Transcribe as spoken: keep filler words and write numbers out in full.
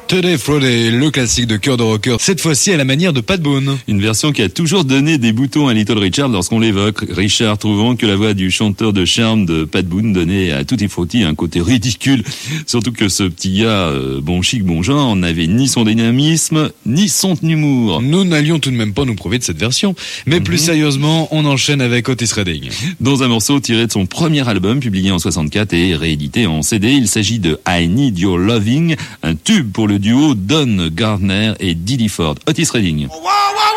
Today Friday, le classique de cœur de rocker, cette fois-ci à la manière de Pat Boone. Une version qui a toujours donné des boutons à Little Richard lorsqu'on l'évoque. Richard trouvant que la voix du chanteur de charme de Pat Boone donnait à Tutti Frutti un côté ridicule. Surtout que ce petit gars, euh, bon chic, bon genre, n'avait ni son dynamisme, ni son humour. Nous n'allions tout de même pas nous prouver de cette version. Mais mm-hmm. plus sérieusement, on enchaîne avec Otis Redding. Dans un morceau tiré de son premier album, publié en soixante-quatre et réédité en C D, il s'agit de I Need Your Loving, un tube pour le duo Don Gardner et Dilly Ford. Otis Redding. Wow, wow, wow.